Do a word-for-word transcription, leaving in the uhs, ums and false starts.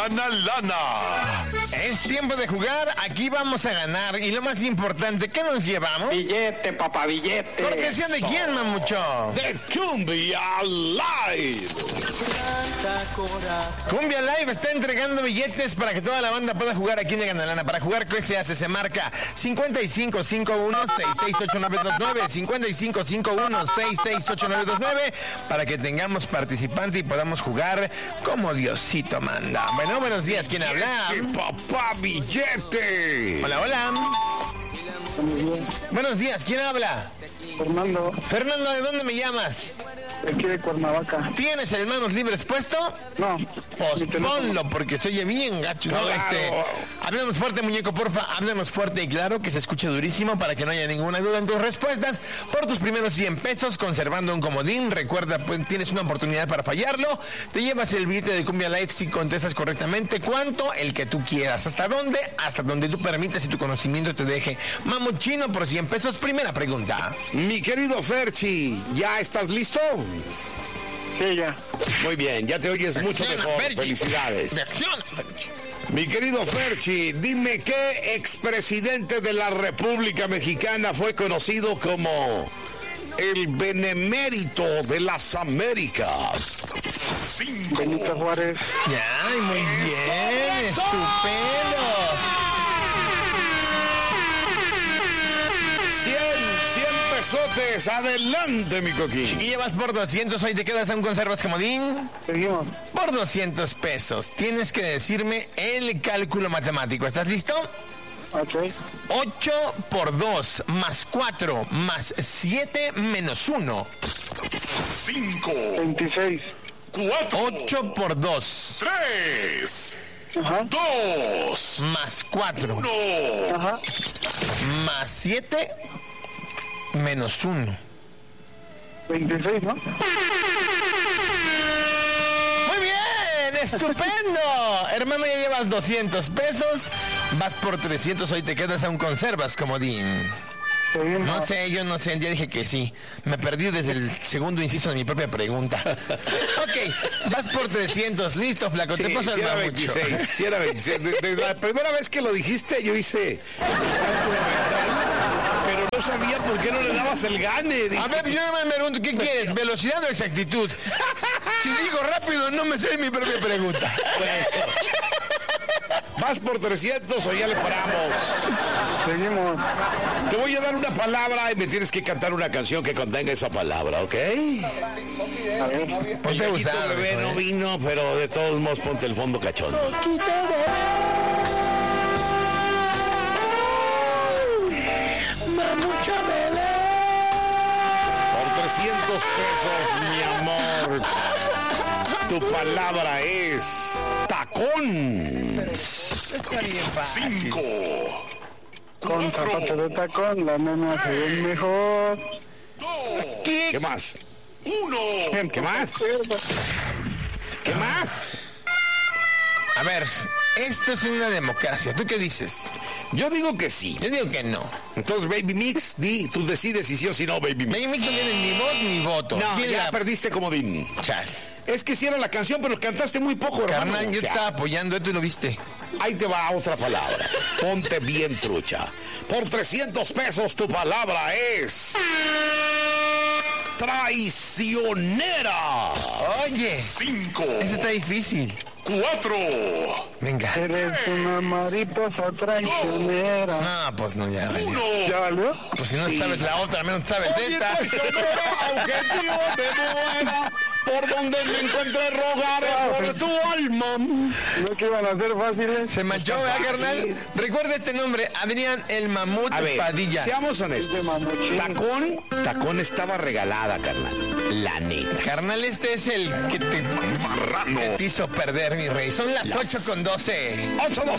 gana lana. Es tiempo de jugar, aquí vamos a ganar. Y lo más importante, ¿qué nos llevamos? Billete, papá, billete. ¿Cortesía de quién, mamucho? De Cumbia Live. Cumbia Live está entregando billetes para que toda la banda pueda jugar aquí en Gana Lana. Para jugar, ¿qué se hace? Se marca cincuenta y cinco cincuenta y uno sesenta y seis ochenta y nueve veintinueve, cincuenta y cinco cincuenta y uno sesenta y seis ochenta y nueve veintinueve, para que tengamos participante y podamos jugar como Diosito manda. Bueno, buenos días, ¿quién habla? Billete, papá, billete. Hola, hola. Buenos días. Buenos días, ¿quién habla? Fernando, Fernando, ¿de dónde me llamas? de aquí de Cuernavaca. ¿Tienes el manos libres puesto? No. Pues mi teléfono. ponlo, porque se oye bien gacho. ¿No? Claro. Este, háblanos fuerte, muñeco, porfa. Háblanos fuerte y claro, que se escuche durísimo para que no haya ninguna duda en tus respuestas. Por tus primeros cien pesos, conservando un comodín. Recuerda, pues, tienes una oportunidad para fallarlo. Te llevas el billete de Cumbia Live si contestas correctamente. ¿Cuánto? El que tú quieras. ¿Hasta dónde? Hasta donde tú permitas y tu conocimiento te deje. Mamuchino por cien pesos. Primera pregunta. Mi querido Ferchi, ¿ya estás listo? Sí, ya. Muy bien, ya te oyes mucho Reacciona, mejor. Ferchi. Felicidades. Reacciona, Ferchi. Mi querido Ferchi, dime qué expresidente de la República Mexicana fue conocido como el benemérito de las Américas. Cinco. Benito Juárez. Ya, y muy bien. Estupendo. Pesotes, adelante, mi coquín. Y llevas por doscientos, hoy te quedas aún conservas comodín. Seguimos. Por doscientos pesos, tienes que decirme el cálculo matemático. ¿Estás listo? Ok. ocho por dos más cuatro más siete menos uno. Cinco. veintiséis. Cuatro. ocho por dos Tres. Ajá. Dos. más cuatro Uno. Ajá. más siete menos uno. veintiséis, ¿no? Muy bien, estupendo. Hermano, ya llevas doscientos pesos. Vas por trescientos, hoy te quedas aún conservas comodín. Seguimos. No sé, yo no sé, ya dije que sí. Me perdí desde el segundo inciso de mi propia pregunta. Ok, vas por trescientos, listo, flaco, Sí, te paso sí el era mamucho. veintiséis, sí era veintiséis. Desde la primera vez que lo dijiste, yo hice el cálculo mental, pero no sabía por qué no le dabas el gane. Dije, A ver, yo nada más me pregunto, ¿qué quieres? ¿Velocidad o exactitud? Si digo rápido, no me sé mi propia pregunta. ¿vas por trescientos o ya le paramos? Seguimos. Te voy a dar una palabra y me tienes que cantar una canción que contenga esa palabra, ¿ok? A ver. Ponte El abusado, Gallito bebé hijo, no ¿eh? vino, pero de todos modos ponte el fondo cachondo. Mamucho bebé. Por trescientos pesos, mi amor. Tu palabra es tacón. Está bien fácil. Cinco. Con zapato de tacón, la nena se ve mejor. ¿Qué? ¿Qué más? Uno. ¿Qué más? ¿Qué más? A ver, esto es una democracia. ¿Tú qué dices? Yo digo que sí. Yo digo que no. Entonces, Baby Mix, di, tú decides si sí o si no, Baby Mix. Baby Mix no tiene ni voz ni voto. No, Tiene ya la- perdiste comodín. Chale. Es que sí era la canción, pero cantaste muy poco, hermano. Carnal, yo O sea, estaba apoyando esto y lo viste. ahí te va otra palabra. Ponte bien trucha. Por trescientos pesos tu palabra es... traicionera. Oye, Cinco. eso está difícil. Cuatro. Venga. Eres una mariposa traicionera. No, pues no, ya. valió. Uno. ¿Ya valió? Pues si no Sí. sabes la otra, al menos sabes Oye, esta. traicionera, objetivo de buena, por donde me encuentre rogar por tu alma. ¿No que iban a ser fáciles? Se manchó, Está ¿verdad, fácil. carnal? Recuerda este nombre, Adrián el Mamut A ver, Padilla. seamos honestos. De mamuchín. Tacón, tacón estaba regalada, carnal. La neta. Carnal, este es el que te, Marrano. te hizo perder, mi rey. Son las ocho con doce. ocho, dos.